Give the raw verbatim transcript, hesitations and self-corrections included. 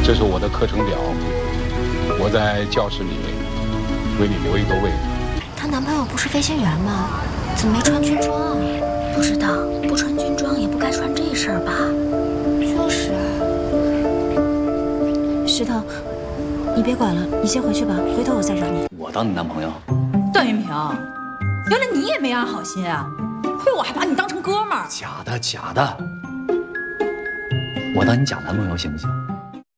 这是我的课程表，我在教室里为你留一个位置。 她男朋友不是飞行员吗？怎么没穿军装啊？不知道，不穿军装也不该穿这身吧？就是啊。石头，你别管了，你先回去吧，回头我再找你。 我当你男朋友？ 段云平，原来你也没安好心啊！亏我还把你当成哥们儿。 假的，假的。我当你假男朋友行不行？